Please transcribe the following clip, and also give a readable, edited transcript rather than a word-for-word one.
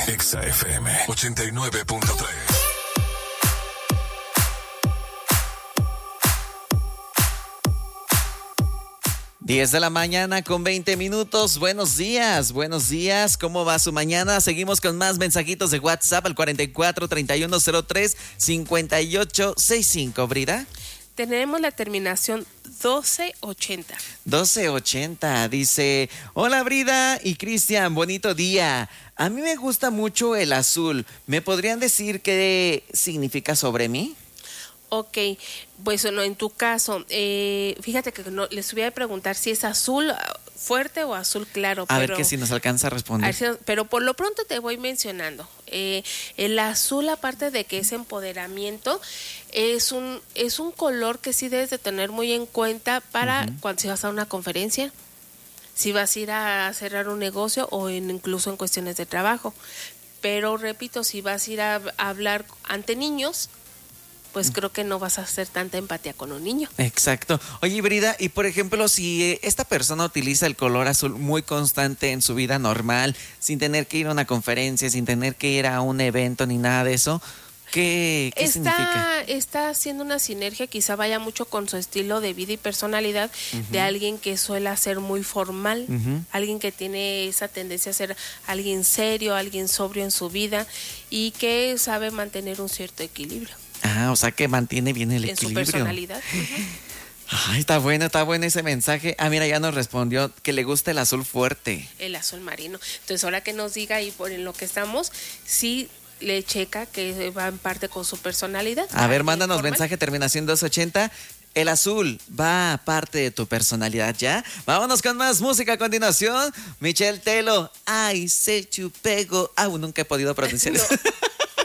Exa FM 89.3. 10 de la mañana con 20 minutos. Buenos días, ¿cómo va su mañana? Seguimos con más mensajitos de WhatsApp al 44 31 03 58 65. ¿Brida? Tenemos la terminación 1280. 1280 dice: hola Brida y Cristian, bonito día. A mí me gusta mucho el azul. ¿Me podrían decir qué significa sobre mí? Ok, pues bueno, en tu caso, fíjate que no, les voy a preguntar si es azul fuerte o azul claro. A ver que si nos alcanza a responder. Pero por lo pronto te voy mencionando. El azul, aparte de que es empoderamiento, es un color que sí debes de tener muy en cuenta para cuando si vas a una conferencia, si vas a ir a cerrar un negocio o incluso en cuestiones de trabajo. Pero repito, si vas a ir a hablar ante niños, pues creo que no vas a hacer tanta empatía con un niño. Exacto. Oye, Brida, y por ejemplo, si esta persona utiliza el color azul muy constante en su vida normal, sin tener que ir a una conferencia, sin tener que ir a un evento ni nada de eso, ¿qué significa? Está haciendo una sinergia, quizá vaya mucho con su estilo de vida y personalidad de alguien que suele ser muy formal, alguien que tiene esa tendencia a ser alguien serio, alguien sobrio en su vida y que sabe mantener un cierto equilibrio. Ah, o sea que mantiene bien el equilibrio. En su personalidad. Ay, está bueno ese mensaje. Ah, mira, ya nos respondió que le gusta el azul fuerte. El azul marino. Entonces, ahora que nos diga ahí por en lo que estamos, sí le checa que va en parte con su personalidad. A ver, mándanos formal. Mensaje, terminación 280. El azul va parte de tu personalidad, ¿ya? Vámonos con más música a continuación. Michelle Telo, ay, se chupego. Nunca he podido pronunciar eso.